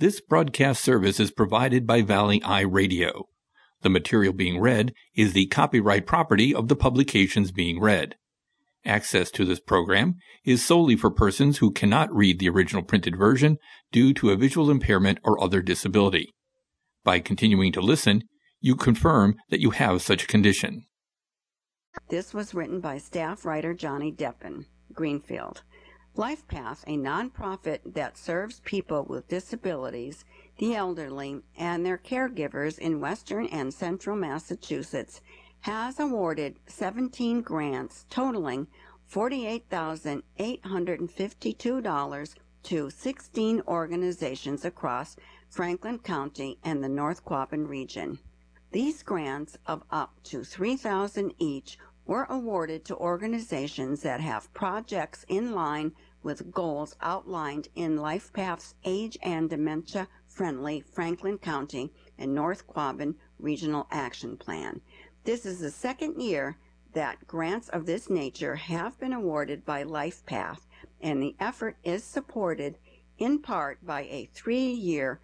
This broadcast service is provided by Valley Eye Radio. The material being read is the copyright property of the publications being read. Access to this program is solely for persons who cannot read the original printed version due to a visual impairment or other disability. By continuing to listen, you confirm that you have such a condition. This was written by staff writer Johnny Deppen, Greenfield. LifePath, a nonprofit that serves people with disabilities, the elderly, and their caregivers in western and central Massachusetts, has awarded 17 grants totaling $48,852 to 16 organizations across Franklin County and the North Quabbin region. These grants of up to $3,000 each were awarded to organizations that have projects in line with goals outlined in LifePath's Age and Dementia-Friendly Franklin County and North Quabbin Regional Action Plan. This is the second year that grants of this nature have been awarded by LifePath, and the effort is supported in part by a 3-year,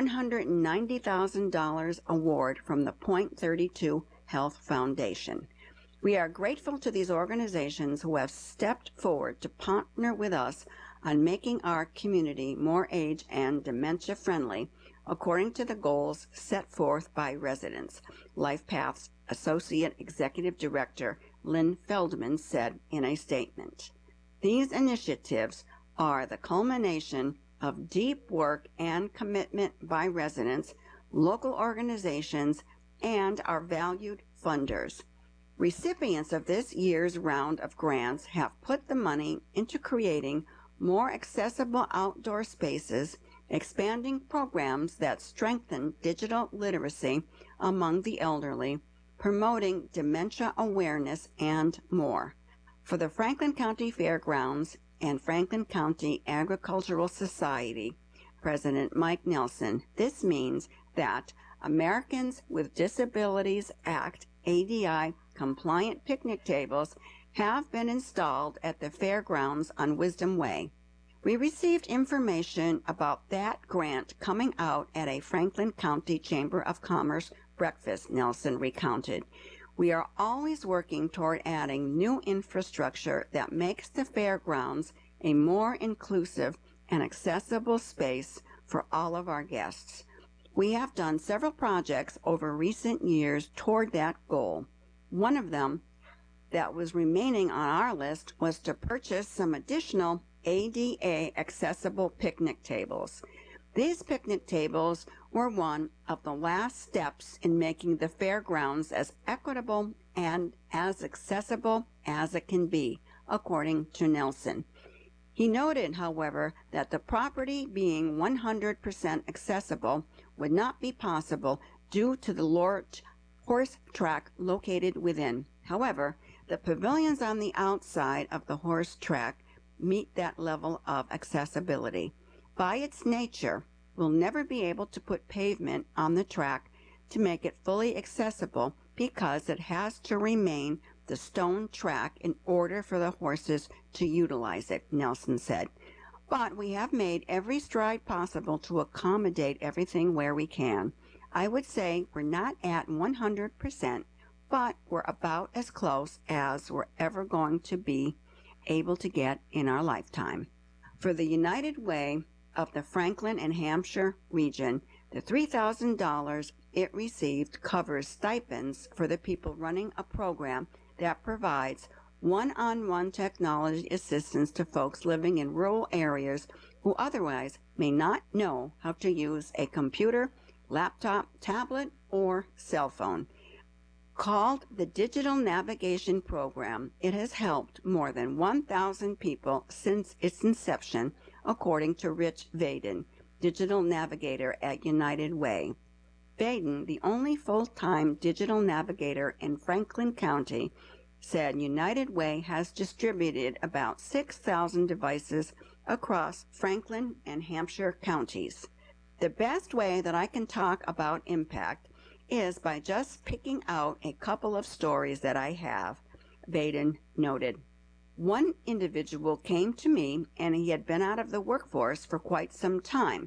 $190,000 award from the Point 32 Health Foundation. We are grateful to these organizations who have stepped forward to partner with us on making our community more age and dementia friendly, according to the goals set forth by residents. LifePath's Associate Executive Director Lynn Feldman said in a statement, "These initiatives are the culmination of deep work and commitment by residents, local organizations, and our valued funders. Recipients of this year's round of grants have put the money into creating more accessible outdoor spaces, expanding programs that strengthen digital literacy among the elderly, promoting dementia awareness, and more. For the Franklin County Fairgrounds and Franklin County Agricultural Society, President Mike Nelson, this means that Americans with Disabilities Act ADI compliant picnic tables have been installed at the fairgrounds on Wisdom Way. We received information about that grant coming out at a Franklin County Chamber of Commerce breakfast," Nelson recounted. "We are always working toward adding new infrastructure that makes the fairgrounds a more inclusive and accessible space for all of our guests. We have done several projects over recent years toward that goal. One of them that was remaining on our list was to purchase some additional ADA accessible picnic tables. These picnic tables were one of the last steps in making the fairgrounds as equitable and as accessible as it can be," according to Nelson. He noted, however, that the property being 100% accessible would not be possible due to the large horse track located within. However, the pavilions on the outside of the horse track meet that level of accessibility. By its nature, we'll never be able to put pavement on the track to make it fully accessible because it has to remain the stone track in order for the horses to utilize it," Nelson said. "But we have made every stride possible to accommodate everything where we can. I would say we're not at 100%, but we're about as close as we're ever going to be able to get in our lifetime." For the United Way of the Franklin and Hampshire region, the $3,000 it received covers stipends for the people running a program that provides one-on-one technology assistance to folks living in rural areas who otherwise may not know how to use a computer, laptop, tablet, or cell phone. Called the Digital Navigation Program, it has helped more than 1,000 people since its inception, according to Rich Vaden, Digital Navigator at United Way. Vaden, the only full-time digital navigator in Franklin County, said United Way has distributed about 6,000 devices across Franklin and Hampshire counties. "The best way that I can talk about impact is by just picking out a couple of stories that I have," Vaden noted. "One individual came to me and he had been out of the workforce for quite some time.